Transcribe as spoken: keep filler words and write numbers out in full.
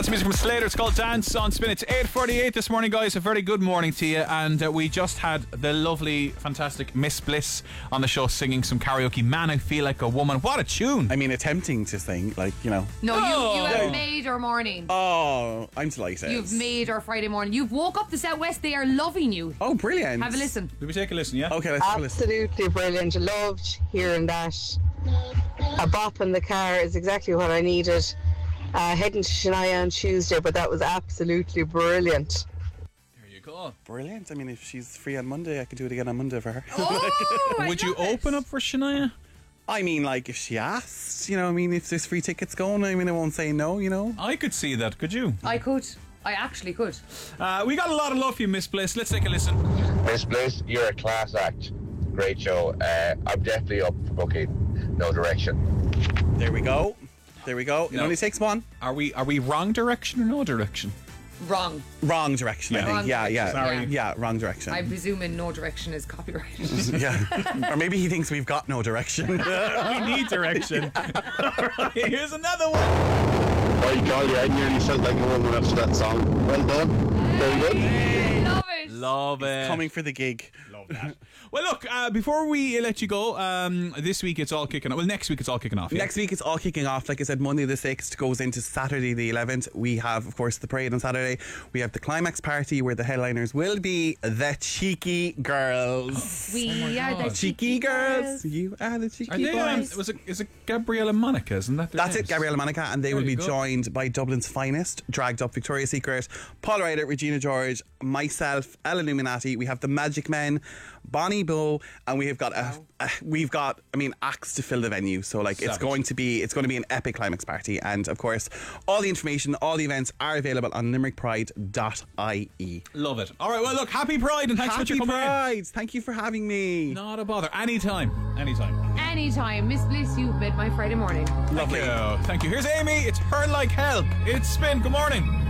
It's music from Slater. It's called Dance on Spin. It's eight forty-eight this morning, guys. A very good morning to you. And uh, we just had the lovely, fantastic Miss Bliss on the show singing some karaoke. Man, I Feel Like a Woman. What a tune. I mean, attempting to sing, like, you know. No, Oh. you, you have made our morning. Oh, I'm delighted. You've made our Friday morning. You've woke up the Southwest. They are loving you. Oh, brilliant. Have a listen. Did we take a listen, yeah? Okay, let's have a listen. Absolutely brilliant. I loved hearing that. A bop in the car is exactly what I needed. Uh, heading to Shania on Tuesday, but that was absolutely brilliant. There you go. Brilliant. I mean, if she's free on Monday, I could do it again on Monday for her. Oh, I Would you love it. open up for Shania? I mean, like, if she asked, you know, I mean, if there's free tickets going, I mean, I won't say no, you know. I could see that, could you? I could. I actually could. Uh, we got a lot of love for you, Miss Bliss. Let's take a listen. Miss Bliss, you're a class act. Great show. Uh, I'm definitely up for booking No Direction. There we go. There we go. It No. only takes one. Are we are we wrong direction or no direction? Wrong. Wrong direction, Yeah. I think. Wrong yeah, yeah. direction. Sorry. Yeah, wrong direction. I'm presuming no direction is copyright. yeah. Or maybe he thinks we've got no direction. We need direction. Alright, here's another one. By golly, I nearly felt like a woman after that song. Well done. Very good. Love it. Love it. Coming for the gig. Love that. Well, look, uh, before we let you go, um, this week it's all kicking off. Well, next week it's all kicking off. Yeah? Next week it's all kicking off. Like I said, Monday the sixth goes into Saturday the eleventh. We have, of course, the parade on Saturday. We have the climax party where the headliners will be the Cheeky Girls. We are the God. Cheeky girls. You are the Cheeky Are they, um, Boys. was it, is it Gabrielle and Monica? Isn't that their That's names? it, Gabriella Monica, and they will Very be good. joined by Dublin's finest, dragged up Victoria's Secret, Paul Ryder, Regina George, myself, El Illuminati. We have the Magic Men, Bonnie Bow, and we have got a, a we've got I mean acts to fill the venue. So like it's Savage. going to be it's going to be an epic climax party, and of course all the information, all the events are available on limerick pride dot I E. Love it. All right, well, look, happy Pride and thanks so much Happy for coming Pride! Thank you for having me. in. Not a bother. Anytime. Anytime. Anytime. Miss Bliss, you've made my Friday morning. Thank Lovely. you. Thank you. Here's Amy. It's Her Like Hell. It's Spin. Good morning.